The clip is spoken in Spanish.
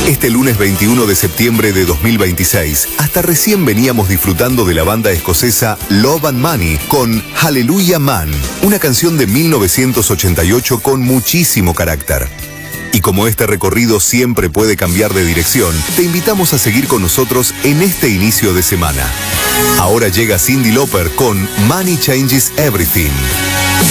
Este lunes 21 de septiembre de 2026, hasta recién veníamos disfrutando de la banda escocesa Love and Money con Hallelujah Man, una canción de 1988 con muchísimo carácter. Y como este recorrido siempre puede cambiar de dirección, te invitamos a seguir con nosotros en este inicio de semana. Ahora llega Cyndi Lauper con Money Changes Everything.